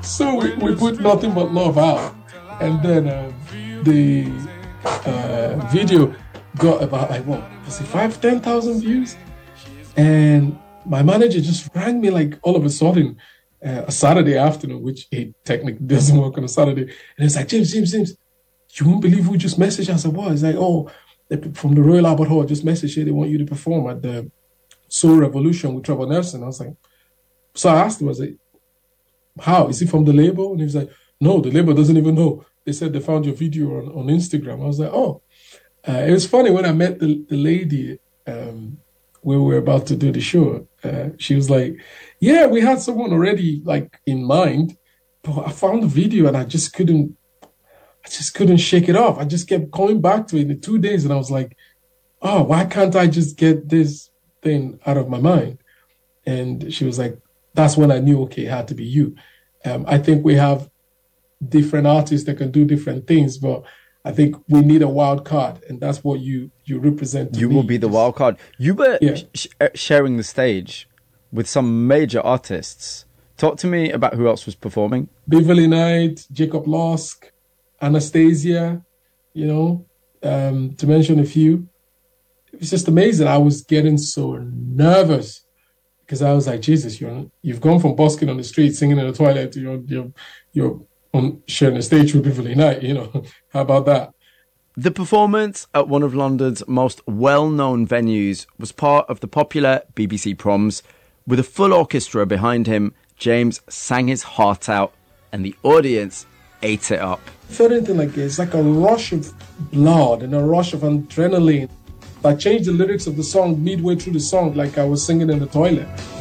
So we put Nothing But Love out. And then the video got about, like, what was it, 10,000 views? And my manager just rang me, like, all of a sudden, a Saturday afternoon, which he technically doesn't work on a Saturday. And it's like, James, you won't believe who just messaged. I said, what? It's like, oh, from the Royal Albert Hall just messaged you. They want you to perform at the Soul Revolution with Trevor Nelson. I was like, so I asked him, I was like, how? Is he from the label? And he was like, no, the label doesn't even know. They said they found your video on Instagram. I was like, oh. It was funny when I met the lady when we were about to do the show. She was like, yeah, we had someone already, like, in mind, but I found the video and I just couldn't shake it off. I just kept going back to it in 2 days. And I was like, oh, why can't I just get this thing out of my mind? And she was like, that's when I knew, okay, it had to be you. I think we have different artists that can do different things, but I think we need a wild card, and that's what you represent. You will be the wild card. You were sharing the stage with some major artists. Talk to me about who else was performing. Beverly Knight, Jacob Losk, Anastasia, to mention a few. It was just amazing. I was getting so nervous because I was like, Jesus, you've gone from busking on the street, singing in the toilet, to you're on sharing the stage with Beverly Knight, How about that? The performance at one of London's most well-known venues was part of the popular BBC Proms. With a full orchestra behind him, James sang his heart out and the audience ate it up. I felt anything like it. It's like a rush of blood and a rush of adrenaline. I changed the lyrics of the song midway through the song, like I was singing in the toilet.